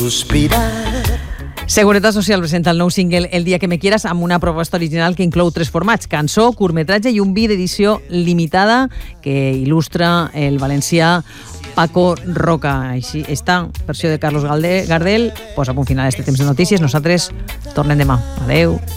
suspirar. Seguretat Social presenta el nou single El dia que me quieras amb una proposta original que inclou 3 formats: cançó, curtmetratge i un vídeo d'edició limitada que il·lustra el valencià Paco Roca. Així, esta versió de Carlos Gardel posa punt final a este temps de notícies. Nosaltres tornem demà. Adeu.